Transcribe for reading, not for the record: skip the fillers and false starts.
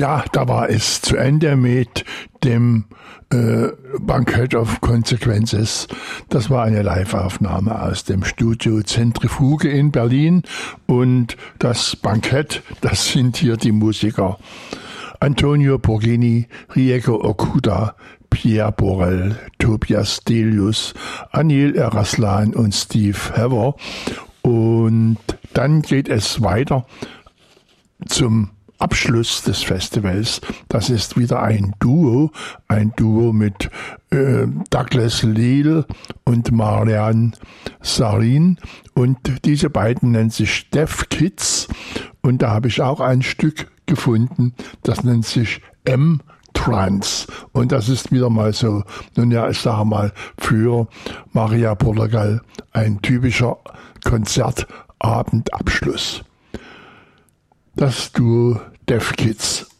Ja, da war es zu Ende mit dem Bankett of Consequences. Das war eine Live-Aufnahme aus dem Studio Zentrifuge in Berlin. Und das Bankett, das sind hier die Musiker Antonio Borghini, Rieko Okuda, Pierre Borel, Tobias Delius, Anil Eraslan und Steve Hever. Und dann geht es weiter zum Abschluss des Festivals. Das ist wieder ein Duo mit Douglas Leal und Marianne Sarin. Und diese beiden nennen sich Deaf Kids. Und da habe ich auch ein Stück gefunden, das nennt sich M-Trance. Und das ist wieder mal so, nun ja, ich sage mal, für Maria Portugal ein typischer Konzertabendabschluss. Das Duo Deaf Kids.